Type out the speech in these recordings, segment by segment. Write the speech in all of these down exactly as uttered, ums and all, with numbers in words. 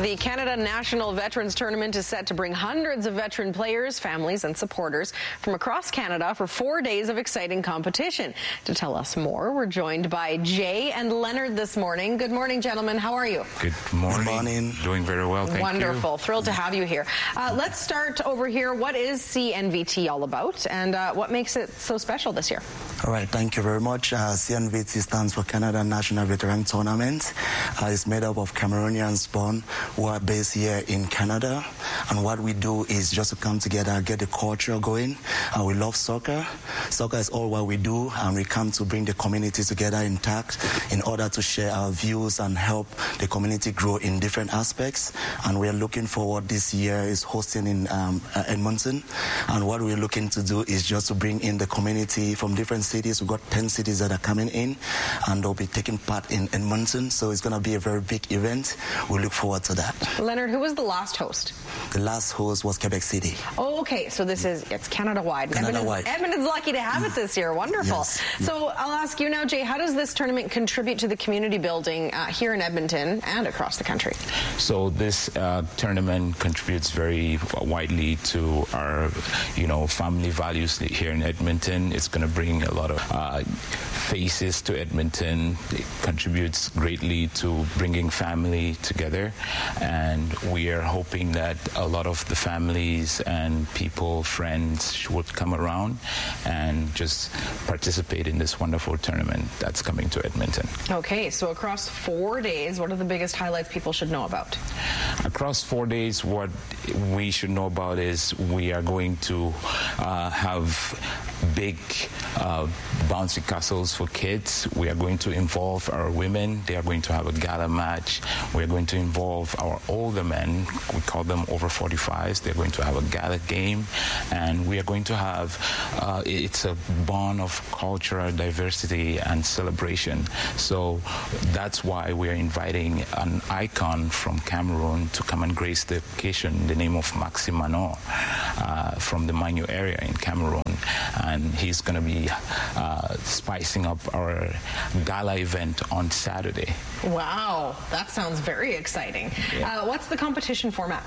The Canada National Veterans Tournament is set to bring hundreds of veteran players, families and supporters from across Canada for four days of exciting competition. To tell us more, we're joined by Jay and Leonard this morning. Good morning, gentlemen. How are you? Good morning. Good morning. Doing very well, thank Wonderful. you. Wonderful. Thrilled to have you here. Uh, let's start over here. What is C N V T all about, and uh, what makes it so special this year? All right, thank you very much. Uh, C N V T stands for Canada National Veteran Tournament. Uh, it's made up of Cameroonians born who are based here in Canada. And what we do is just to come together, get the culture going. Uh, we love soccer. Soccer is all what we do, and we come to bring the community together intact in order to share our views and help the community grow in different aspects. And we are looking forward this year is hosting in um, Edmonton. And what we're looking to do is just to bring in the community from different cities. We've got ten cities that are coming in, and they'll be taking part in Edmonton. So it's going to be a very big event. We look forward to that. Leonard, who was the last host? The last host was Quebec City. Oh, okay. So this is, it's Canada-wide. Canada-wide. Edmonton's, Edmonton's lucky to have it this year. Wonderful. Yes. So I'll ask you now, Jay, how does this tournament contribute to the community building uh, here in Edmonton and across the country? So this uh, tournament contributes very widely to our, you know, family values here in Edmonton. It's going to bring a lot of uh, faces to Edmonton. It contributes greatly to bringing family together, and we are hoping that a lot of the families and people, friends would come around and just participate in this wonderful tournament that's coming to Edmonton. Okay, so across four days, what are the biggest highlights people should know about? Across four days, what we should know about is we are going to uh, have big uh, bouncy castles for kids. We are going to involve our women. They are going to have a gala match. We are going to involve our older men. We call them over forty-fives. They're going to have a gala game, and we are going to have uh, it's a bond of cultural diversity and celebration. So that's why we are inviting an icon from Cameroon to come and grace the occasion in the name of Maxime Manon uh, from the Magno area in Cameroon. And he's going to be uh, spicing up our gala event on Saturday. Wow, that sounds very exciting. Yeah. Uh, what's the competition format?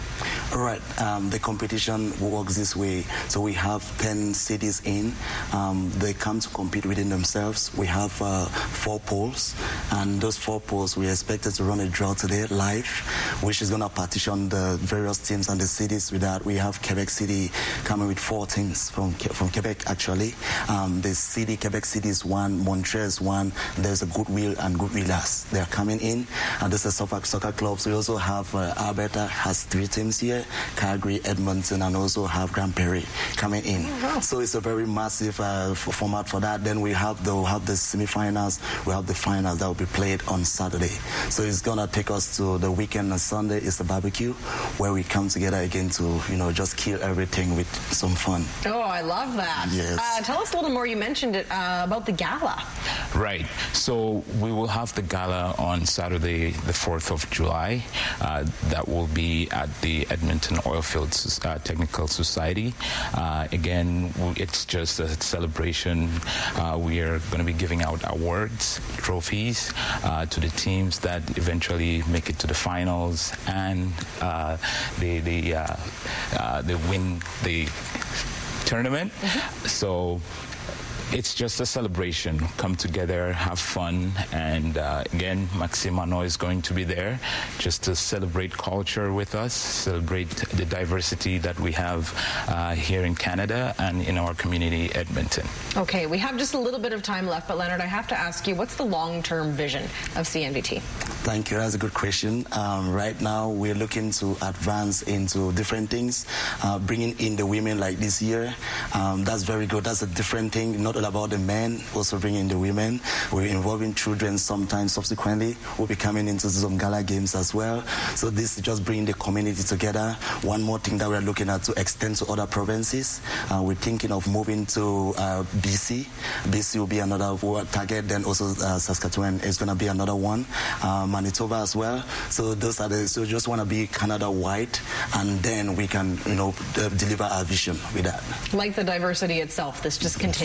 All right, um, the competition works this way. So we have ten cities in. Um, they come to compete within themselves. We have uh, four polls, and those four polls we expected to run a draw today live, which is going to partition the various teams and the cities. With that, we have Quebec City coming with four teams from from Quebec, actually. Um, the city, Quebec City is one, Montreal is one, there's a Goodwill and Goodwillers. They're coming in, and this is soccer, soccer clubs. We also have uh, Alberta has three teams here, Calgary, Edmonton, and also have Grand Prairie coming in. Oh, wow. So it's a very massive uh, format for that. Then we have the, we'll have the semi-finals, we have the finals that will be played on Saturday. So it's going to take us to the weekend. On Sunday is the barbecue, where we come together again to, you know, just kill everything with some fun. Oh, I love that. Yes. Uh, tell us a little more. You mentioned it uh, about the gala. Right. So we will have the gala on Saturday, the fourth of July. Uh, that will be at the Edmonton Oilfield uh, Technical Society. Uh, again, it's just a celebration. Uh, we are going to be giving out awards, trophies uh, to the teams that eventually make it to the finals, and uh, they they, uh, uh, they win the tournament. Mm-hmm. So it's just a celebration. Come together, have fun, and uh, again, Maxime Manon is going to be there just to celebrate culture with us, celebrate the diversity that we have uh, here in Canada and in our community, Edmonton. Okay, we have just a little bit of time left, but Leonard, I have to ask you, what's the long-term vision of C N V T? Thank you. That's a good question. Um, right now, we're looking to advance into different things, uh, bringing in the women like this year. Um, that's very good. That's a different thing. Not all about the men, also bringing in the women. We're involving children sometimes subsequently. We'll be coming into some gala games as well. So this is just bringing the community together. One more thing that we're looking at to extend to other provinces. Uh, we're thinking of moving to uh, B C. B C will be another target. Then also uh, Saskatchewan is going to be another one. Uh, Manitoba as well. So those are the, so just want to be Canada-wide, and then we can, you know, deliver our vision with that. Like the diversity itself, this just continues to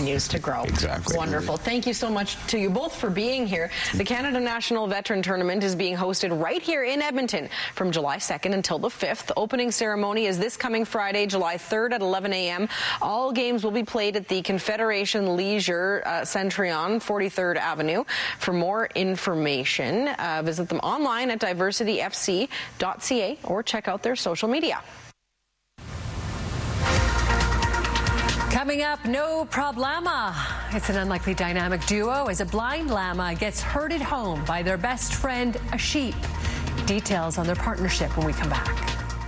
grow. Exactly. Wonderful. Thank you so much to you both for being here. The Canada National Veteran Tournament is being hosted right here in Edmonton from July second until the fifth. The opening ceremony is this coming Friday, July third at eleven a.m. All games will be played at the Confederation Leisure uh, Centrion, forty-third Avenue. For more information, uh, visit them online at diversity f c dot c a or check out their social media. Coming up, no problema. It's an unlikely dynamic duo as a blind llama gets herded home by their best friend, a sheep. Details on their partnership when we come back.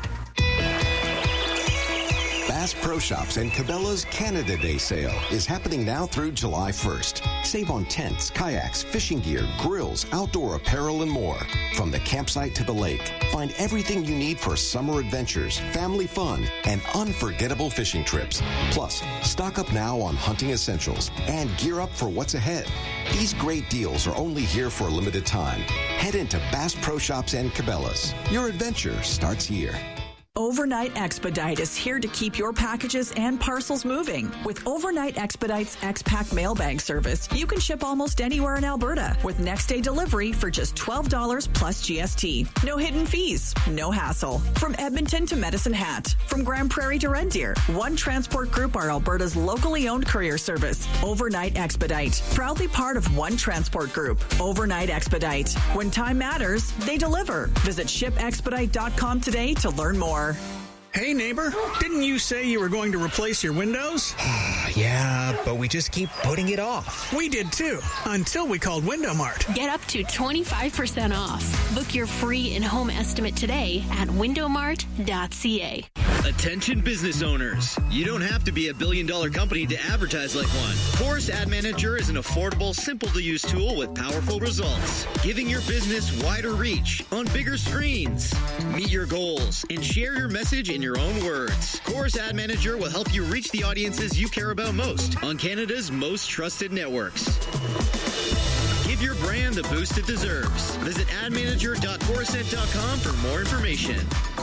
Bass Pro Shops and Cabela's Canada Day sale is happening now through July first. Save on tents, kayaks, fishing gear, grills, outdoor apparel, and more. From the campsite to the lake, find everything you need for summer adventures, family fun, and unforgettable fishing trips. Plus, stock up now on hunting essentials and gear up for what's ahead. These great deals are only here for a limited time. Head into Bass Pro Shops and Cabela's. Your adventure starts here. Overnight Expedite is here to keep your packages and parcels moving. With Overnight Expedite's X-Pack mailbag service, you can ship almost anywhere in Alberta with next day delivery for just twelve dollars plus G S T. No hidden fees, no hassle. From Edmonton to Medicine Hat, from Grand Prairie to Red Deer, One Transport Group are Alberta's locally owned courier service. Overnight Expedite, proudly part of One Transport Group. Overnight Expedite. When time matters, they deliver. Visit ship expedite dot com today to learn more. Hey, neighbor, didn't you say you were going to replace your windows? Yeah, but we just keep putting it off. We did too, until we called Window Mart. Get up to twenty-five percent off. Book your free in-home estimate today at window mart dot c a. Attention business owners. You don't have to be a billion-dollar company to advertise like one. Chorus Ad Manager is an affordable, simple-to-use tool with powerful results, giving your business wider reach on bigger screens. Meet your goals and share your message in your own words. Chorus Ad Manager will help you reach the audiences you care about most on Canada's most trusted networks. Give your brand the boost it deserves. Visit ad manager dot corusent dot com for more information.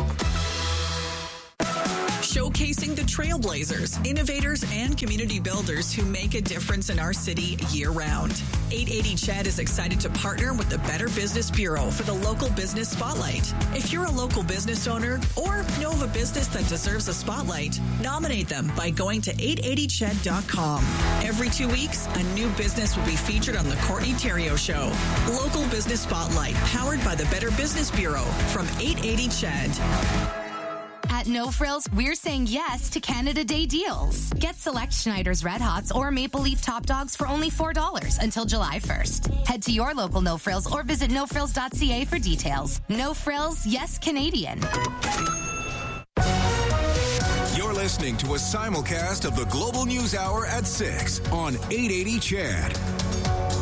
Showcasing the trailblazers, innovators, and community builders who make a difference in our city year-round. eight eighty C H E D is excited to partner with the Better Business Bureau for the Local Business Spotlight. If you're a local business owner or know of a business that deserves a spotlight, nominate them by going to eight eighty C H E D dot com. Every two weeks, a new business will be featured on the Courtney Theriault Show. Local Business Spotlight, powered by the Better Business Bureau from eight eighty C H E D. At No Frills, we're saying yes to Canada Day deals. Get select Schneider's Red Hots or Maple Leaf Top Dogs for only four dollars until July first. Head to your local No Frills or visit no frills dot c a for details. No Frills, yes Canadian. You're listening to a simulcast of the Global News Hour at six on eight eighty C H E D.